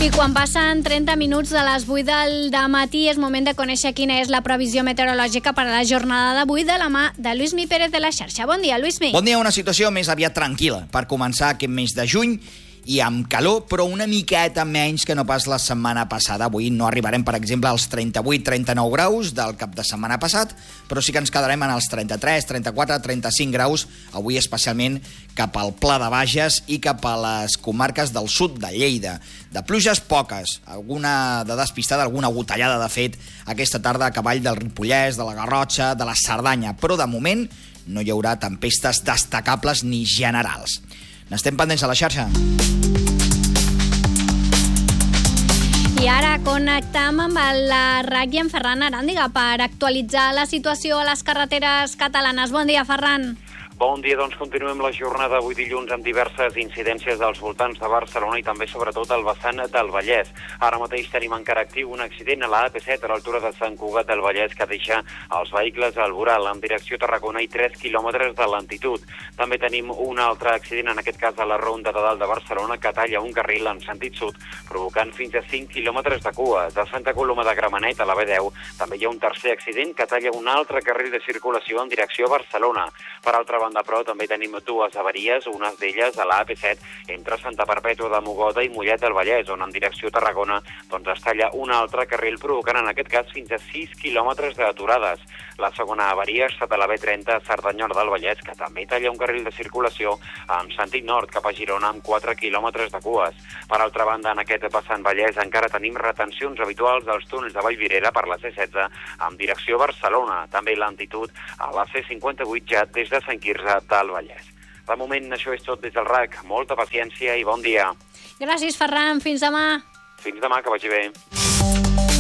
I quan passen 30 minuts de les 8 del matí és moment de conèixer quina és la previsió meteorològica per a la jornada d'avui de la mà de Luismi Pérez de la xarxa. Bon dia, Luismi. Bon dia, una situació més aviat tranquil·la per començar aquest mes de juny i amb calor, però una miqueta menys que no pas la setmana passada. Avui no arribarem, per exemple, als 38-39 graus del cap de setmana passat, però sí que ens quedarem en els 33, 34, 35 graus, avui especialment cap al Pla de Bages i cap a les comarques del sud de Lleida. De pluges poques, alguna de despistada, alguna gotellada, de fet, aquesta tarda a cavall del Ripollès, de la Garrotxa, de la Cerdanya, però de moment no hi haurà tempestes destacables ni generals. N'estem pendents a la xarxa. I ara connectem amb la RAC i en Ferran Aràndiga per actualitzar la situació a les carreteres catalanes. Bon dia, Ferran. Bon dia, doncs continuem la jornada avui dilluns amb diverses incidències als voltants de Barcelona i també sobretot al vessant del Vallès. Ara mateix tenim encara actiu un accident a la AP7 a l'altura de Sant Cugat del Vallès que deixa els vehicles al voral en direcció Tarragona i 3 quilòmetres de lentitud. També tenim un altre accident, en aquest cas a la Ronda de Dalt de Barcelona, que talla un carril en sentit sud, provocant fins a 5 quilòmetres de cua. De Santa Coloma de Gramenet a la B10 també hi ha un tercer accident que talla un altre carril de circulació en direcció a Barcelona. Per altra banda, però també tenim dues avaries, una d'elles a la AP7 entre Santa Perpètua de Mogoda i Mollet del Vallès, on en direcció a Tarragona es talla un altre carril, provocant en aquest cas fins a 6 quilòmetres d'aturades. La segona avaria ha estat a la B30 a Cerdanyola del Vallès, que també talla un carril de circulació en sentit nord cap a Girona amb 4 quilòmetres de cues. Per altra banda, en aquest vessant Vallès encara tenim retencions habituals als túnels de Vallvidrera per la C16 en direcció a Barcelona. També lentitud a la C58 ja des de Sant Quirze del Vallès. De moment, això és tot des del RAC. Molta paciència i bon dia. Gràcies, Ferran. Fins demà. Fins demà, que vagi bé.